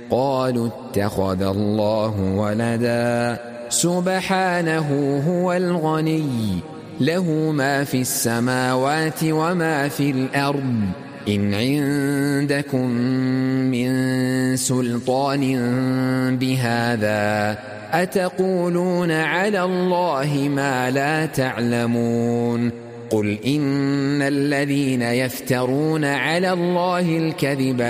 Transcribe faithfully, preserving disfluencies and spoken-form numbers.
قالوا اتخذ الله ولدا سبحانه هو الغني له ما في السماوات وما في الأرض إن عندكم من سلطان بهذا أتقولون على الله ما لا تعلمون قل إن الذين يفترون على الله الكذب